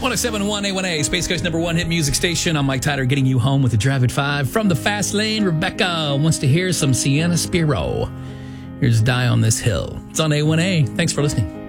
1071 A1A, Space Coast number one hit music station. I'm Mike Tyler, getting you home with the Drive at 5. From the fast lane, Rebecca wants to hear some Sienna Spiro. Here's Die on This Hill. It's on A1A. Thanks for listening.